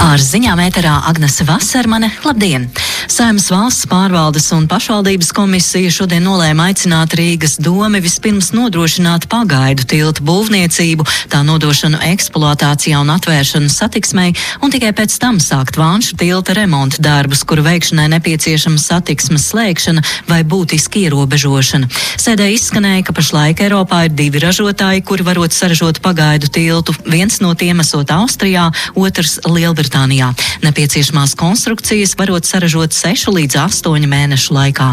Ar ziņām ēterā Agnese Vasermane. Labdien! Saeimas valsts pārvaldes un pašvaldības komisija šodien nolēma aicināt Rīgas domi vispirms nodrošināt pagaidu tilta būvniecību, tā nodošanu eksploatācijā un atvēršanu satiksmei, un tikai pēc tam sākt Vanšu tilta remonta darbus, kuru veikšanai nepieciešama satiksmes slēgšana vai būtiski ierobežošana. Sēdē izskanēja, ka pašlaik Eiropā ir 2 ražotāji, kuri varot saražot pagaidu tiltu. Viens no tiem esot Austrijā, otrs Lielbritānijā. Nepieciešamās konstrukcijas varot saražot 6 līdz 8 mēnešu laikā.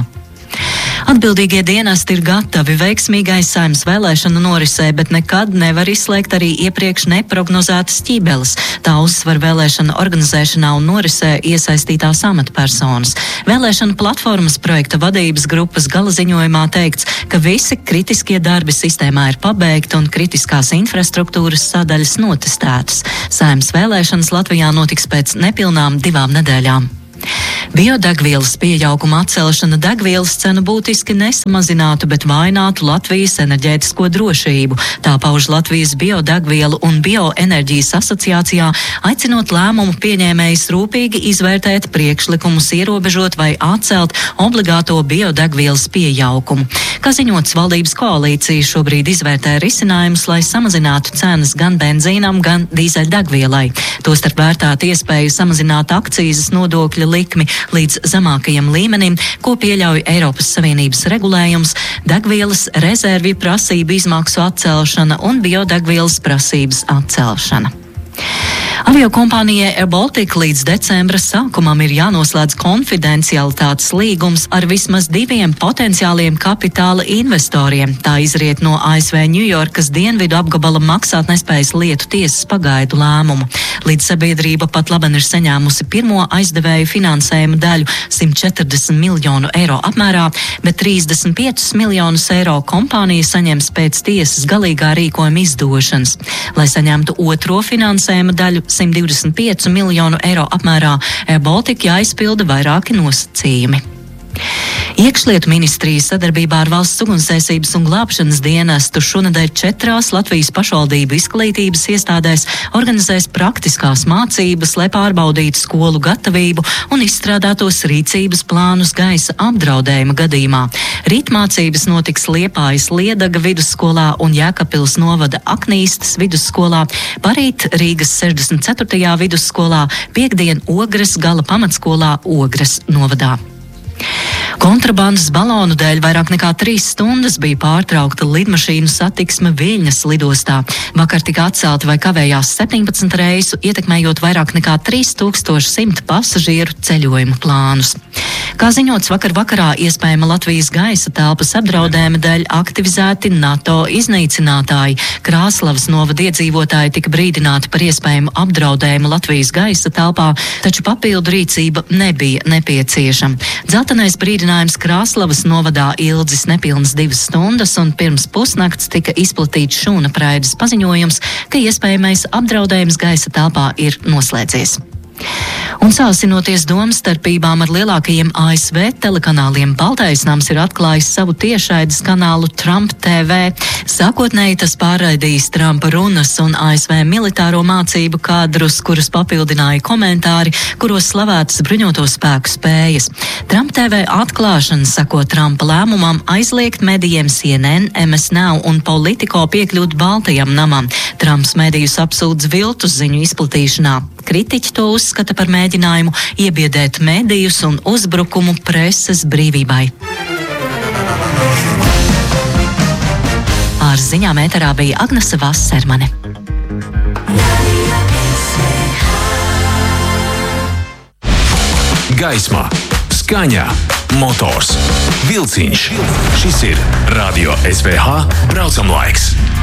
Atbildīgie dienesti ir gatavi veiksmīgai Saeimas vēlēšanu norisē, bet nekad nevar izslēgt arī iepriekš neprognozētas ķibeles. Tā uzsver vēlēšanu organizēšanā un norisē iesaistītās amatpersonas. Vēlēšanu platformas projekta vadības grupas galaziņojumā teikts, ka visi kritiskie darbi sistēmā ir pabeigti un kritiskās infrastruktūras sadaļas notestētas. Saeimas vēlēšanas Latvijā notiks pēc nepilnām 2 nedēļām. Biodegvielas pieauguma atcelšana degvielas cenu būtiski nesamazinātu, bet vainātu Latvijas enerģētisko drošību. Tā pauž Latvijas biodegvielu un bioenerģijas asociācijā, aicinot lēmumu pieņēmējus rūpīgi izvērtēt priekšlikumus ierobežot vai atcelt obligāto biodegvielas pieaugumu. Kā ziņots, valdības koalīcija šobrīd izvērtē risinājumus, lai samazinātu cenas gan benzīnam, gan dīzeļdegvielai. Tostarp vērtēt iespēju samazināt akcīzes nodokļa likmi līdz zemākajam līmenim, ko pieļauj Eiropas Savienības regulējums, degvielas rezervju prasību izmaksu atcelšana un biodegvielas prasības atcelšana. Aviokompānijai Air Baltica līdz decembra sākumam ir jānoslēdz konfidencialitātes līgums ar vismaz 2 potenciāliem kapitāla investoriem. Tā izriet no ASV Ņujorkas dienvidu apgabala maksātnespējas lietu tiesas pagaidu lēmumu. Līdz sabiedrība pat laban ir saņēmusi pirmo aizdevēju finansējuma daļu 140 miljonu eiro apmērā, bet 35 miljonus eiro kompānija saņems pēc tiesas galīgā rīkojuma izdošanas. Lai saņemtu otro finansējuma daļu 125 miljonu eiro apmērā, Air Baltica jāizpilda vairāki nosacījumi. Iekšlietu ministrija sadarbībā ar Valsts ugunsdzēsības un glābšanas dienestu šonedēļ 4 Latvijas pašvaldību izglītības iestādēs organizēs praktiskās mācības, lai pārbaudītu skolu gatavību un izstrādātos rīcības plānus gaisa apdraudējuma gadījumā. Rīt mācības notiks Liepājas Liedaga vidusskolā un Jēkabpils novada Aknīstas vidusskolā, parīt Rīgas 64. vidusskolā, piektdien Ogres gala pamatskolā Ogres novadā. Kontrabandas balonu dēļ vairāk nekā 3 stundas bija pārtraukta lidmašīnu satiksme Viļņas lidostā. Vakar tika atcelti vai kavējās 17 reisu, ietekmējot vairāk nekā 3100 pasažieru ceļojumu plānus. Kā ziņots, vakar vakarā iespējama Latvijas gaisa telpas apdraudējuma dēļ aktivizēti NATO iznīcinātāji. Krāslavas novada iedzīvotāji tika brīdināti par iespējamu apdraudējumu Latvijas gaisa telpā, taču papildu rīcība nebija nepieciešama. Dzeltenais brīdinājums Krāslavas novadā ilgs nepilnas 2 stundas, un pirms pusnakts tika izplatīts šūna praides paziņojums, ka iespējamais apdraudējums gaisa telpā ir noslēdzies. Un sāsinoties domstarpībām ar lielākajiem ASV telekanāliem, Baltais nams ir atklājis savu tiešraides kanālu Trump TV. Sākotnēji tas pārraidījis Trumpa runas un ASV militāro mācību kadrus, kurus papildināja komentāri, kuros slavētas bruņoto spēku spējas. Trump TV atklāšana sako Trumpa lēmumam aizliegt medijiem CNN, MS Now un Politico piekļūt Baltajam namam. Trumps medijus apsūdz viltus ziņu izplatīšanā. Kritiķi to uzskata par mēģinājumu iebiedēt medijus un uzbrukumu preses brīvībai. Ar ziņām ēterā bija Agnese Vasermane. Gaismā, skaņā, motors, vilciņš. Šis ir Radio SVH braucamlaiks.